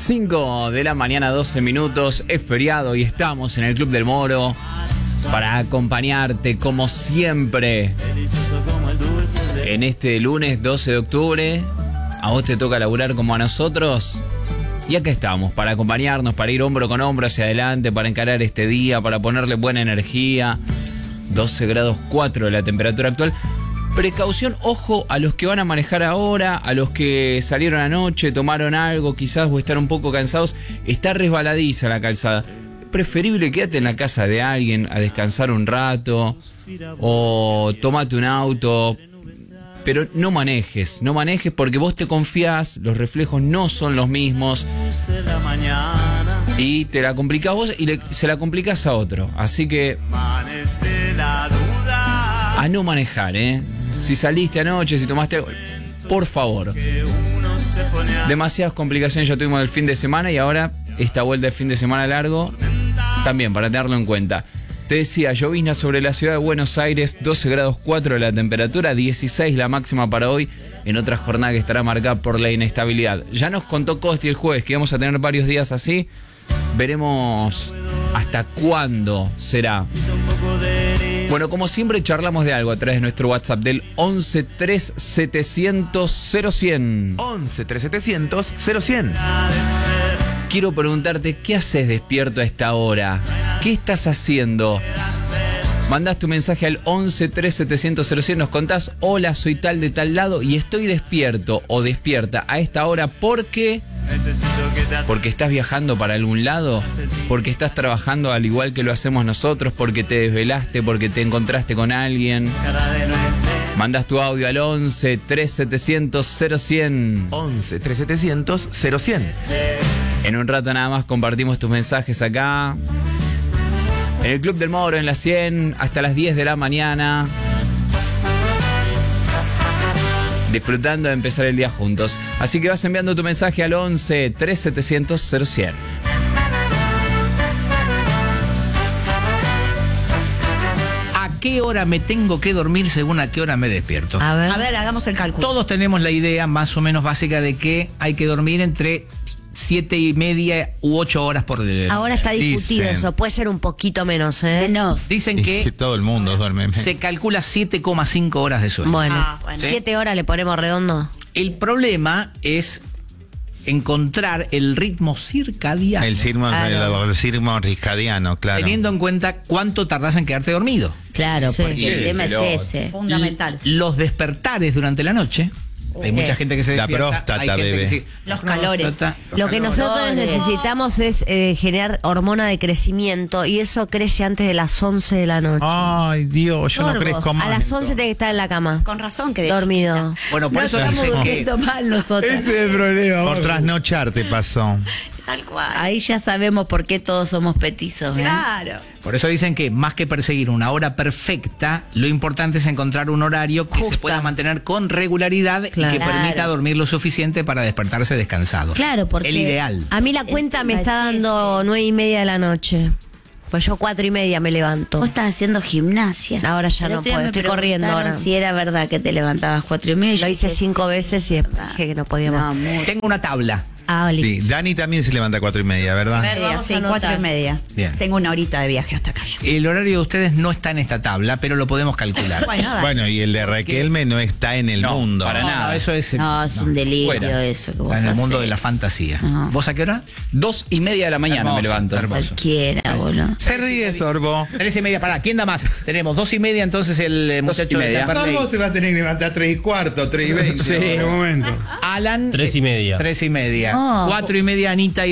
5 de la mañana, 12 minutos, es feriado y estamos en el Club del Moro para acompañarte como siempre en este lunes 12 de octubre. A vos te toca laburar como a nosotros y acá estamos para acompañarnos, para ir hombro con hombro hacia adelante, para encarar este día, para ponerle buena energía. 12 grados 4 la temperatura actual. Precaución, ojo a los que van a manejar ahora, a los que salieron anoche, tomaron algo quizás o están un poco cansados. Está resbaladiza la calzada. Preferible quédate en la casa de alguien a descansar un rato o tómate un auto, pero no manejes porque vos te confías, los reflejos no son los mismos y te la complicás vos y se la complicás a otro. Así que a no manejar, Si saliste anoche, si tomaste algo, por favor. Demasiadas complicaciones ya tuvimos el fin de semana y ahora esta vuelta de fin de semana largo también para tenerlo en cuenta. Te decía, llovizna sobre la ciudad de Buenos Aires, 12 grados 4 la temperatura, 16 la máxima para hoy, en otra jornada que estará marcada por la inestabilidad. Ya nos contó Costi el jueves que íbamos a tener varios días así, veremos hasta cuándo será. Bueno, como siempre charlamos de algo a través de nuestro WhatsApp del 11 3700 0100. 11 3700 0100. Quiero preguntarte, ¿qué haces despierto a esta hora? ¿Qué estás haciendo? Mandás tu mensaje al 11 3700 0100, nos contás, hola, soy tal de tal lado y estoy despierto o despierta a esta hora porque estás viajando para algún lado, porque estás trabajando al igual que lo hacemos nosotros, porque te desvelaste, porque te encontraste con alguien. Mandás tu audio al 11 3700 0100. 11 3700 0100. En un rato nada más compartimos tus mensajes acá en el Club del Moro, en la 100, hasta las 10 de la mañana. Disfrutando de empezar el día juntos. Así que vas enviando tu mensaje al 11 3700 0100. ¿A qué hora me tengo que dormir según a qué hora me despierto? A ver, hagamos el cálculo. Todos tenemos la idea más o menos básica de que hay que dormir entre 7:30 u 8 horas por día. Ahora está discutido Dicen. eso, puede ser un poquito menos, Menos. Dicen Y que todo el mundo duerme. se calcula 7,5 horas de sueño. Bueno, Bueno. 7 horas le ponemos redondo. El problema es encontrar el ritmo circadiano, El ritmo circadiano, claro. teniendo en cuenta cuánto tardás en quedarte dormido. Claro, Sí. porque el tema es ese. Fundamental. Los despertares durante la noche. Hay mucha gente que se La despierta. próstata, hay gente bebé. que sí. Los calores. Lo que nosotros necesitamos es generar hormona de crecimiento y eso crece antes de las 11 de la noche. Ay, Dios, yo no Sorbo. crezco más. A las 11 tiene que estar en la cama. Con razón que de Dormido. chiquita. Bueno, por No eso estamos dicen que durmiendo mal nosotros. ese es el problema. Por trasnochar te pasó. Tal cual. Ahí ya sabemos por qué todos somos petizos. Claro. Por eso dicen que más que perseguir una hora perfecta, lo importante es encontrar un horario que se pueda mantener con regularidad Claro. y que permita dormir lo suficiente para despertarse descansado. Claro, porque el ideal. A mí la cuenta me está dando 9:30 de la noche. Pues yo 4:30 me levanto. vos estás haciendo gimnasia. Ahora ya El no otro día puedo, me estoy corriendo preguntaron ahora. si era verdad que te levantabas 4:30. Lo hice 5 veces y después dije que no podía más. No, muy Tengo una tabla. Ah, Sí, listo. Dani también se levanta a 4:30, ¿verdad? Vamos Sí, a anotar. 4:30. Bien. Tengo una horita de viaje hasta acá. El horario de ustedes no está en esta tabla, pero lo podemos calcular. Bueno, dale. Bueno, y el de Raquelme no está en el No, mundo. para nada. No, eso es. No, es un delirio fuera. eso que vos Está en el mundo hacés. de la fantasía. No. ¿Vos a qué hora? 2:30 de la mañana Hermoso, me levanto. hermoso. Cualquiera, boludo. Se ríe Sorbo. 3:30, pará, ¿quién da más? Tenemos 2:30, entonces el muchacho de 2:30. Temperley. Sorbo se va a tener que levantar 3:15, 3:20. Sí. En un momento. Alan. 3:30. 3:30. No. 4:30, Anita y